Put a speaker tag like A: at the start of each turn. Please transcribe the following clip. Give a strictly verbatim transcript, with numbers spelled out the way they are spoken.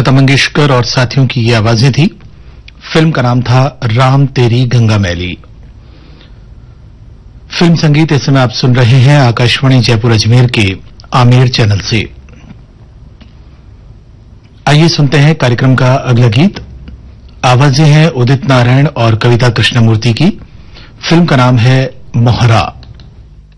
A: लता मंगेशकर और साथियों की ये आवाजें थी। फिल्म का नाम था राम तेरी गंगा मैली। फिल्म संगीत इस समय आप सुन रहे हैं आकाशवाणी जयपुर अजमेर के आमेर चैनल से। आइए सुनते हैं कार्यक्रम का अगला गीत। आवाजें हैं उदित नारायण और कविता कृष्णमूर्ति की। फिल्म का नाम है मोहरा।